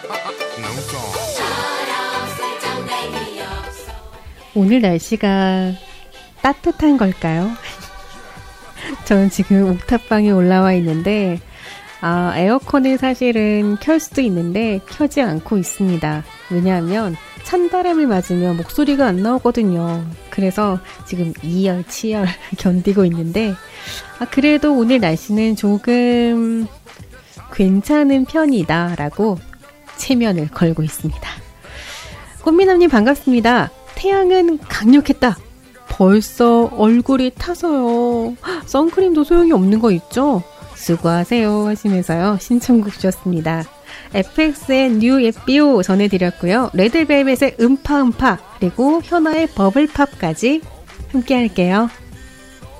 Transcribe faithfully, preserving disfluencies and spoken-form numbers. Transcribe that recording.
오늘 날씨가 따뜻한 걸까요? 저는 지금 옥탑방에 올라와 있는데 아, 에어컨을 사실은 켤 수도 있는데 켜지 않고 있습니다. 왜냐하면 찬바람을 맞으면 목소리가 안 나오거든요. 그래서 지금 이열치열 견디고 있는데 아, 그래도 오늘 날씨는 조금 괜찮은 편이다 라고 체면을 걸고 있습니다. 꽃미남님 반갑습니다. 태양은 강력했다. 벌써 얼굴이 타서요. 선크림도 소용이 없는 거 있죠? 수고하세요 하시면서요. 신청곡 주셨습니다. 에프엑스의 뉴 예삐오 전해드렸고요. 레드벨벳의 음파음파 그리고 현아의 버블팝까지 함께 할게요.